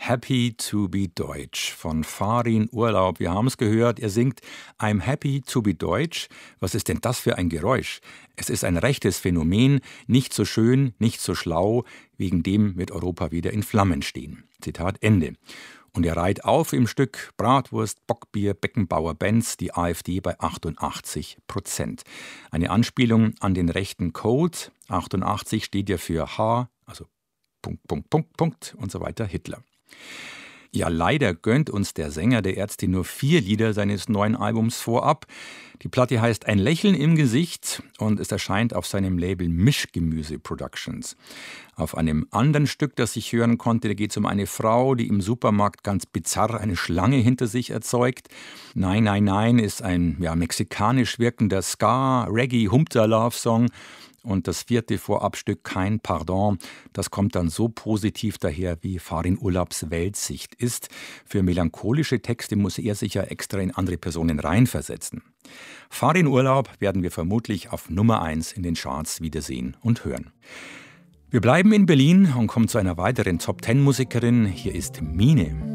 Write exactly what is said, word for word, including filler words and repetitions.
Happy to be Deutsch von Farin Urlaub. Wir haben es gehört, er singt I'm happy to be Deutsch. Was ist denn das für ein Geräusch? Es ist ein rechtes Phänomen, nicht so schön, nicht so schlau, wegen dem wird Europa wieder in Flammen stehen. Zitat Ende. Und er reiht auf im Stück Bratwurst, Bockbier, Beckenbauer, Benz, die AfD bei achtundachtzig Prozent. Eine Anspielung an den rechten Code. achtundachtzig steht ja für H, also Punkt, Punkt, Punkt, Punkt und so weiter, Hitler. Ja, leider gönnt uns der Sänger der Ärzte nur vier Lieder seines neuen Albums vorab. Die Platte heißt Ein Lächeln im Gesicht und es erscheint auf seinem Label Mischgemüse Productions. Auf einem anderen Stück, das ich hören konnte, da geht es um eine Frau, die im Supermarkt ganz bizarr eine Schlange hinter sich erzeugt. Nein, nein, nein ist ein ja, mexikanisch wirkender Ska-Reggae-Humpter-Love-Song. Und das vierte Vorabstück, Kein Pardon, das kommt dann so positiv daher, wie Farin Urlaubs Weltsicht ist. Für melancholische Texte muss er sich ja extra in andere Personen reinversetzen. Farin Urlaub werden wir vermutlich auf Nummer eins in den Charts wiedersehen und hören. Wir bleiben in Berlin und kommen zu einer weiteren Top-Zehn Musikerin. Hier ist Mine.